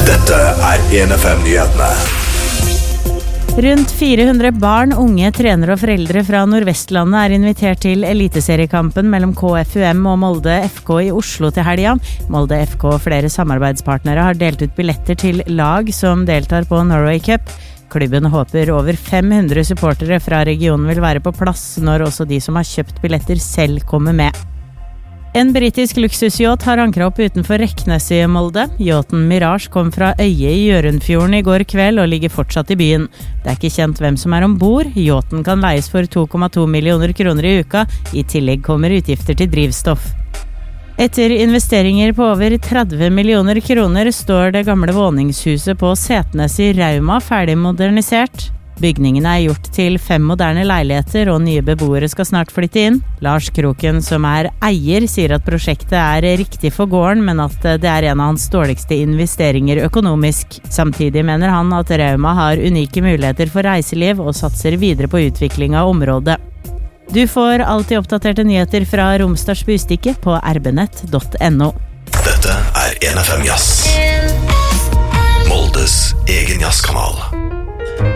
Dette 1FM-nyhetene. Rundt 400 barn, unge, trenere og foreldre fra Nordvestlandet invitert til eliteseriekampen mellom KFUM og Molde FK i Oslo til helga. Molde FK og flere samarbeidspartnere har delt ut billetter til lag som deltar på Norway Cup. Klubben håper over 500 supportere fra regionen vil være på plass når også de som har kjøpt billetter selv kommer med. En britisk luksusyacht har ankret opp utenfor Reknes i Molde. Yachten Mirage kom fra Øye i Gjørundfjorden i går kveld og ligger fortsatt i byen. Det ikke kjent hvem som ombord. Yachten kan leies for 2,2 millioner kroner i uka. I tillegg kommer utgifter til drivstoff. Etter investeringer på over 30 millioner kroner står det gamle våningshuset på Setnes i Rauma ferdig modernisert. Bygningene gjort til 5 moderne leiligheter, og nye beboere skal snart flytte inn. Lars Kroken, som eier, sier at prosjektet riktig for gården, men at det en av hans dårligste investeringer økonomisk. Samtidig mener han at Rauma har unike muligheter for reiseliv og satser videre på utvikling av området. Du får alltid oppdaterte nyheter fra Romsdals Bustikke på rbnett.no. Dette 1FM Jazz. Moldes egen jazzkanal.